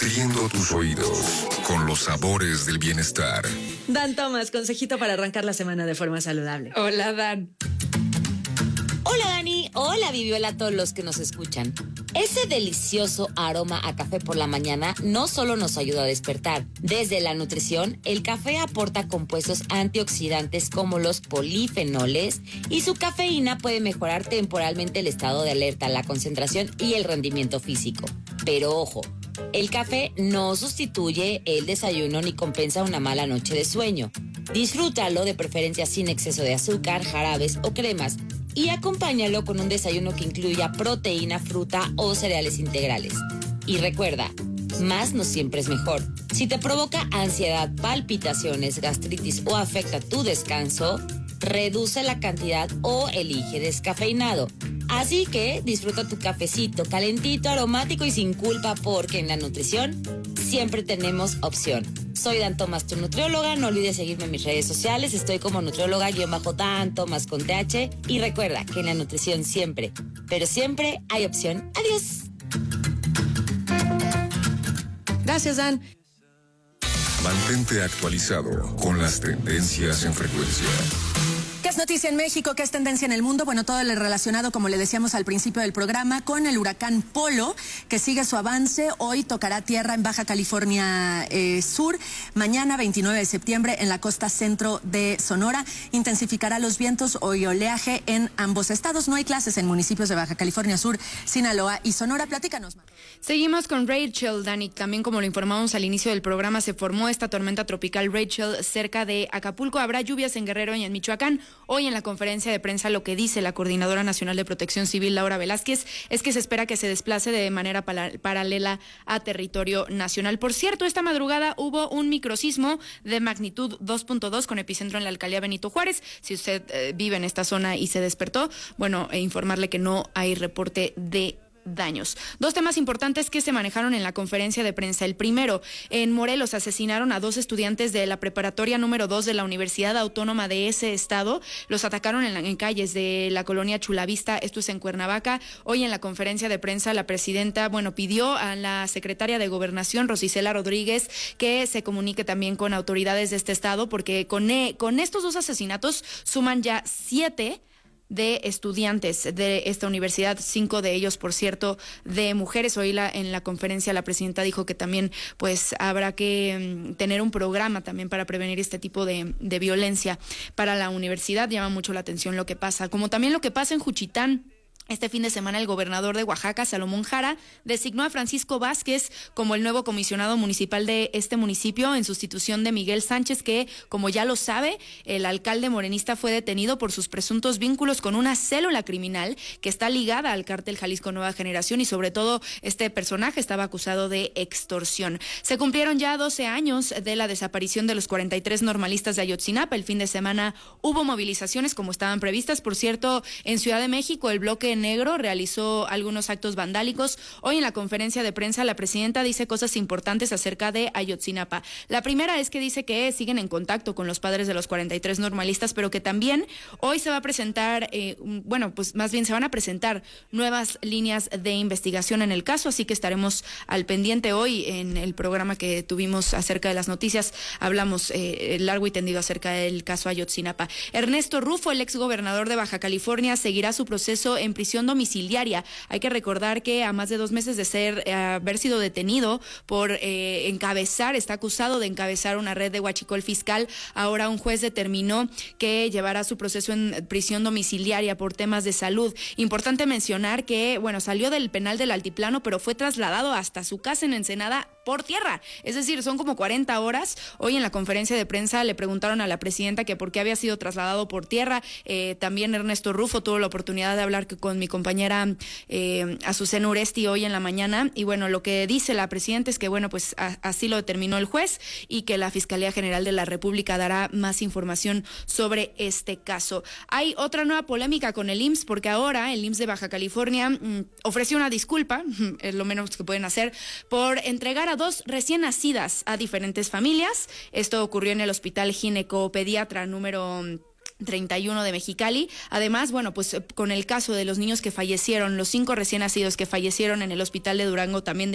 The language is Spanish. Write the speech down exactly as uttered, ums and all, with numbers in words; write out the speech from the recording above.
Nutriendo tus oídos con los sabores del bienestar. Dan Tomás, consejito para arrancar la semana de forma saludable. Hola, Dan. Hola, Dani. Hola, Viviola, a todos los que nos escuchan. Ese delicioso aroma a café por la mañana no solo nos ayuda a despertar. Desde la nutrición, el café aporta compuestos antioxidantes como los polifenoles y su cafeína puede mejorar temporalmente el estado de alerta, la concentración y el rendimiento físico. Pero ojo, el café no sustituye el desayuno ni compensa una mala noche de sueño. Disfrútalo de preferencia sin exceso de azúcar, jarabes o cremas y acompáñalo con un desayuno que incluya proteína, fruta o cereales integrales. Y recuerda, más no siempre es mejor. Si te provoca ansiedad, palpitaciones, gastritis o afecta tu descanso, reduce la cantidad o elige descafeinado. Así que disfruta tu cafecito calentito, aromático y sin culpa, porque en la nutrición siempre tenemos opción. Soy Dan Tomás, tu nutrióloga. No olvides seguirme en mis redes sociales. Estoy como nutrióloga-Dan Tomás con T H. Y recuerda que en la nutrición siempre, pero siempre hay opción. Adiós. Gracias, Dan. Mantente actualizado con las tendencias en frecuencia. ¿Qué es noticia en México? ¿Qué es tendencia en el mundo? Bueno, todo lo relacionado, como le decíamos al principio del programa, con el huracán Polo, que sigue su avance. Hoy tocará tierra en Baja California eh, Sur. Mañana, veintinueve de septiembre, en la costa centro de Sonora. Intensificará los vientos y oleaje en ambos estados. No hay clases en municipios de Baja California Sur, Sinaloa y Sonora. Platícanos, Marco. Seguimos con Rachel, Dani. También, como lo informamos al inicio del programa, se formó esta tormenta tropical Rachel cerca de Acapulco. Habrá lluvias en Guerrero y en Michoacán. Hoy en la conferencia de prensa lo que dice la Coordinadora Nacional de Protección Civil, Laura Velázquez, es que se espera que se desplace de manera para, paralela a territorio nacional. Por cierto, esta madrugada hubo un microsismo de magnitud dos punto dos con epicentro en la alcaldía Benito Juárez. Si usted eh, vive en esta zona y se despertó, bueno, eh, informarle que no hay reporte de daños. Dos temas importantes que se manejaron en la conferencia de prensa. El primero, en Morelos asesinaron a dos estudiantes de la preparatoria número dos de la Universidad Autónoma de ese estado. Los atacaron en, la, en calles de la colonia Chulavista, esto es en Cuernavaca. Hoy en la conferencia de prensa la presidenta, bueno, pidió a la secretaria de Gobernación, Rosicela Rodríguez, que se comunique también con autoridades de este estado, porque con, e, con estos dos asesinatos suman ya siete de estudiantes de esta universidad, cinco de ellos, por cierto, de mujeres. Hoy la, en la conferencia la presidenta dijo que también pues habrá que um, tener un programa también para prevenir este tipo de, de violencia para la universidad. Llama mucho la atención lo que pasa, como también lo que pasa en Juchitán. Este fin de semana el gobernador de Oaxaca, Salomón Jara, designó a Francisco Vázquez como el nuevo comisionado municipal de este municipio en sustitución de Miguel Sánchez, que, como ya lo sabe, el alcalde morenista fue detenido por sus presuntos vínculos con una célula criminal que está ligada al cártel Jalisco Nueva Generación, y sobre todo este personaje estaba acusado de extorsión. Se cumplieron ya doce años de la desaparición de los cuarenta y tres normalistas de Ayotzinapa. El fin de semana hubo movilizaciones como estaban previstas. Por cierto, en Ciudad de México el bloque negro realizó algunos actos vandálicos. Hoy en la conferencia de prensa la presidenta dice cosas importantes acerca de Ayotzinapa. La primera es que dice que siguen en contacto con los padres de los cuarenta y tres normalistas, pero que también hoy se va a presentar, eh, bueno, pues más bien se van a presentar nuevas líneas de investigación en el caso, así que estaremos al pendiente. Hoy en el programa que tuvimos acerca de las noticias hablamos eh, largo y tendido acerca del caso Ayotzinapa. Ernesto Rufo, el exgobernador de Baja California, seguirá su proceso en prisión domiciliaria. Hay que recordar que a más de dos meses de ser eh, haber sido detenido por eh, encabezar, está acusado de encabezar una red de huachicol fiscal. Ahora un juez determinó que llevará su proceso en prisión domiciliaria por temas de salud. Importante mencionar que, bueno, salió del penal del Altiplano, pero fue trasladado hasta su casa en Ensenada por tierra. Es decir, son como cuarenta horas. Hoy en la conferencia de prensa le preguntaron a la presidenta que por qué había sido trasladado por tierra. Eh, también Ernesto Rufo tuvo la oportunidad de hablar con mi compañera eh, Azucena Uresti hoy en la mañana, y bueno, lo que dice la presidenta es que, bueno, pues a, así lo determinó el juez y que la Fiscalía General de la República dará más información sobre este caso. Hay otra nueva polémica con el I M S S, porque ahora el I M S S de Baja California mmm, ofreció una disculpa, es lo menos que pueden hacer, por entregar a dos recién nacidas a diferentes familias. Esto ocurrió en el Hospital Ginecopediatra número treinta y uno de Mexicali. Además, bueno, pues con el caso de los niños que fallecieron, los cinco recién nacidos que fallecieron en el hospital de Durango, también de